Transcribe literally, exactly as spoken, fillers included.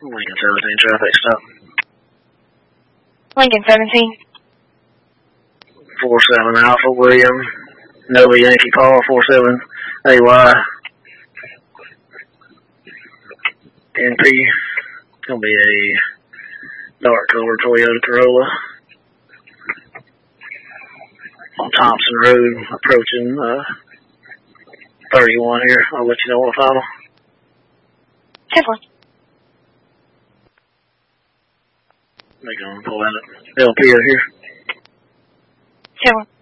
Lincoln seventeen traffic stop. Lincoln seventeen. four seven Alpha William. Nova Yankee call four seven A Y. N P. Gonna be a dark colored Toyota Corolla. On Thompson Road, approaching uh, thirty-one here. I'll let you know on the final. ten four. They're going to pull out at L P here. ten one.